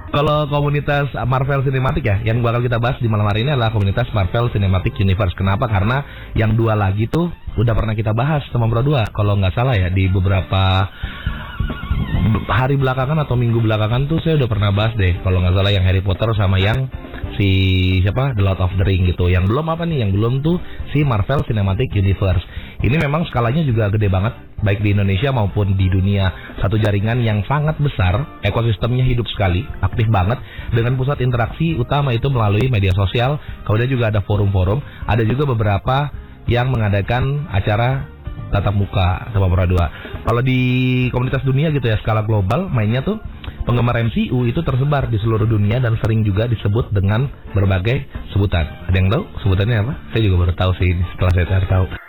Kalau komunitas Marvel Cinematic ya, yang bakal kita bahas di malam hari ini adalah komunitas Marvel Cinematic Universe. Kenapa? Karena yang dua lagi tuh udah pernah kita bahas sama Bro 2. Kalau nggak salah ya, di beberapa hari belakangan atau minggu belakangan tuh saya udah pernah bahas deh. Kalau nggak salah yang Harry Potter sama yang si siapa, The Lord of the Ring gitu. Yang belum apa nih? Yang belum tuh si Marvel Cinematic Universe. Ini memang skalanya juga gede banget, baik di Indonesia maupun di dunia. Satu jaringan yang sangat besar, ekosistemnya hidup sekali, aktif banget, dengan pusat interaksi utama itu melalui media sosial. Kemudian juga ada forum-forum, ada juga beberapa yang mengadakan acara tatap muka sama Bro 2. Kalau di komunitas dunia gitu ya, skala global, mainnya tuh penggemar MCU itu tersebar di seluruh dunia dan sering juga disebut dengan berbagai sebutan. Ada yang tahu sebutannya apa? Saya juga baru tahu sih setelah saya tahu.